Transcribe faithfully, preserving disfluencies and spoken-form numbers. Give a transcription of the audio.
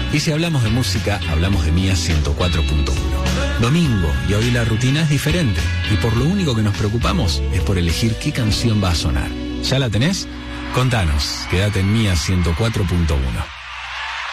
Y si hablamos de música, hablamos de Mía ciento cuatro punto uno. Domingo, y hoy la rutina es diferente. Y por lo único que nos preocupamos es por elegir qué canción va a sonar. ¿Ya la tenés? Contanos, quédate en Mía ciento cuatro punto uno.